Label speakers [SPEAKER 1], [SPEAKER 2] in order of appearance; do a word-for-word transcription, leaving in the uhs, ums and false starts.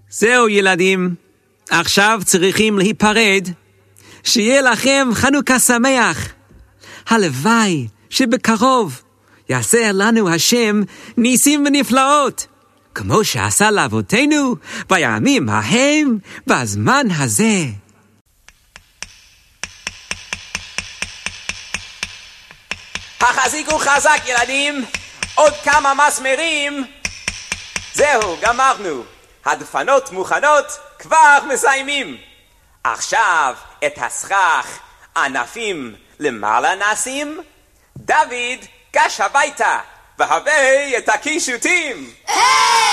[SPEAKER 1] זהו ילדים, עכשיו צריכים להיפרד. שיהיה לכם חנוכה שמח. הלוואי שבקרוב יעשה לנו השם ניסים ונפלאות, כמו שעשה לאבותינו בימים ההם בזמן הזה.
[SPEAKER 2] החזיקו חזק ילדים, עוד כמה מסמרים. זהו, גמרנו. הדפנות מוכנות, כבר מסיימים. עכשיו את הסכך ענפים למעלה נשים. דוד גש הביתה והביא את הקישוטים.